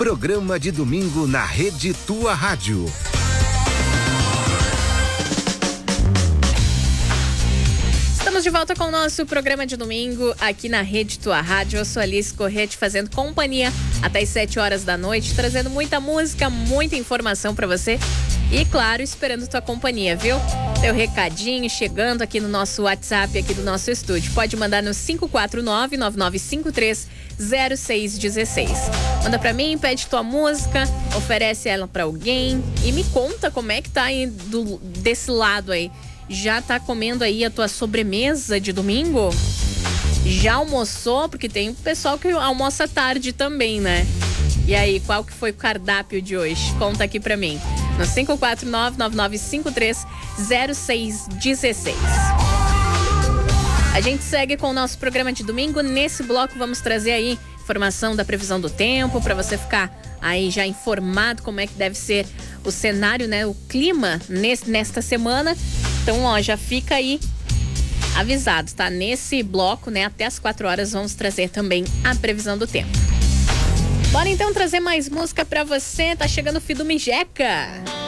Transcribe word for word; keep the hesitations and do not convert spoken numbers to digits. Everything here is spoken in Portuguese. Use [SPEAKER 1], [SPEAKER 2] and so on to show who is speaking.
[SPEAKER 1] Programa de domingo na Rede Tua Rádio.
[SPEAKER 2] Estamos de volta com o nosso programa de domingo aqui na Rede Tua Rádio. Eu sou Alice Corrêa, te fazendo companhia até as sete horas da noite, trazendo muita música, muita informação pra você e, claro, esperando tua companhia, viu? Teu recadinho chegando aqui no nosso WhatsApp, aqui do nosso estúdio. Pode mandar no cinco quatro nove, nove nove cinco três, zero seis um seis. Manda pra mim, pede tua música, oferece ela pra alguém e me conta como é que tá aí do, desse lado aí. Já tá comendo aí a tua sobremesa de domingo? Já almoçou? Porque tem pessoal que almoça tarde também, né? E aí, qual que foi o cardápio de hoje? Conta aqui pra mim. No cinco quatro nove, nove nove cinco três, zero seis um seis. A gente segue com o nosso programa de domingo. Nesse bloco vamos trazer aí informação da previsão do tempo, pra você ficar aí já informado como é que deve ser o cenário, né? O clima nesse, nesta semana. Então, ó, já fica aí avisado, tá? Nesse bloco, né, até as quatro horas, vamos trazer também a previsão do tempo. Bora então trazer mais música pra você. Tá chegando o Fido Mijeca.